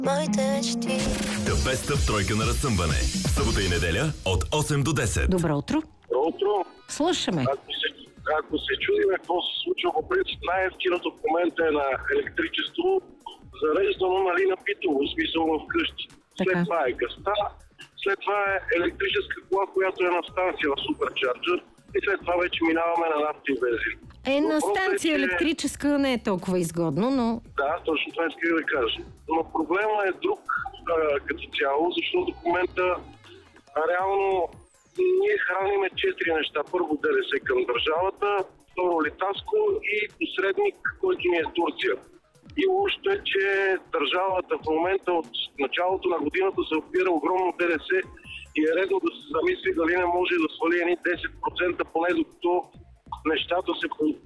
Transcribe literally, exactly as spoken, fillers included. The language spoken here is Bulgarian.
Моите мечти. The Best of тройка на разсъмване. Събота и неделя от осем до десет. Добро утро. Добро утро. Слушаме. Ако се, ако се чудиме какво се случва, по принцип най-ефтиното в момента е на електричество, зареждано, нали, на битово, в смисъл в къщи. След Така. това е гъста, след това е електрическа кола, която е на станция в Суперчарджер, и след това вече минаваме на нафта и бензин. Е, на Въпросът е, станция че- електрическа не е толкова изгодно, но... Да, точно това исках да кажа. Но проблема е друг а, като цяло, защото в момента а, реално ние храниме четири неща. Първо ДДС към държавата, второ литаско и посредник, който ни е Турция. И лошото е, че държавата в момента от началото на годината се опира огромно ДДС и е редно да се замисли дали не може да свали едни десет процента, поне докато нещата се